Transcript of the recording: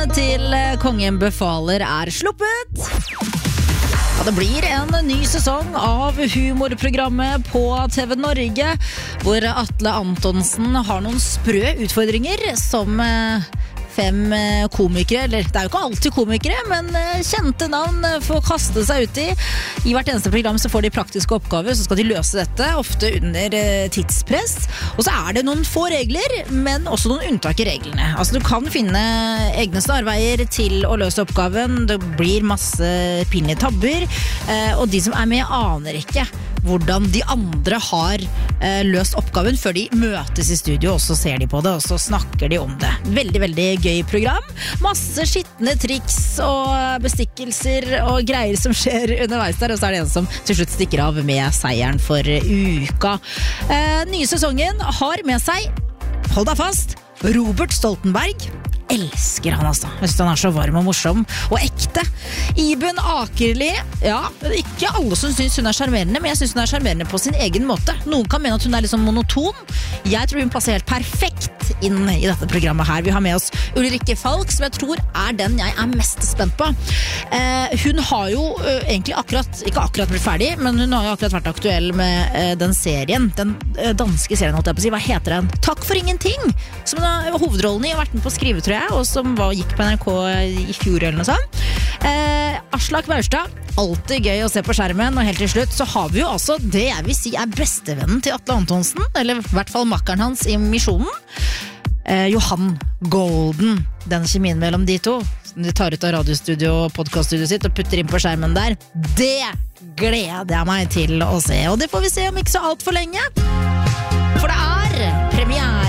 til Kongen befaler sluppet. Ja, det blir en ny sesong av humorprogrammet på TV Norge, hvor Atle Antonsen har noen sprø utfordringer som 5 komikere, eller det jo ikke alltid komikere, men kjente navn får kaste seg ut i. I hvert eneste program så får de praktiske oppgaver, så skal de løse dette, ofte under tidspress. Og så det noen få regler, men også noen unntak i reglene. Altså du kan finne egne snarveier til å løse oppgaven, det blir masse pinlige tabber, og de som med aner ikke hvordan de andre har løst oppgaven før de møtes i studio, og så ser de på det, og så snakker de om det. Veldig, veldig gøy program. Masse skittende triks og bestikkelser og greier som skjer underveis der, og så det en som til slutt stikker av med seieren for uka. Nye sesongen har med seg, hold deg fast, Robert Stoltenberg. Elsker han altså. Jeg synes han så varm og morsom og ekte. Iben Akerli, ja, ikke alle som synes hun charmerende, men jeg synes hun charmerende på sin egen måte. Noen kan mene at hun litt sånn monoton. Jeg tror hun passer helt perfekt inn i dette programmet her. Vi har med oss Ulrikke Falk, som jeg tror den jeg mest spent på. Hun har jo egentlig ikke akkurat blitt ferdig, men hun har jo akkurat vært aktuell med den serien, den danske serien, holdt jeg på å si. Hva heter den? Takk for ingenting! Som hovedrollen i har vært med på å skrive, tror jeg, og som gikk på NRK i fjor eller noe sånt. Aslak Maurstad, alltid gøy å se på skjermen, og helt til slutt så har vi jo altså det jeg vil si bestevennen til Atle Antonsen, eller i hvert fall makkeren hans i misjonen, Johan Golden. Den kjemien mellom de to, de tar ut av radiostudio og podcaststudio sitt og putter inn på skjermen der, det gleder jeg meg til å se, og det får vi se om ikke så alt for lenge, for det premiere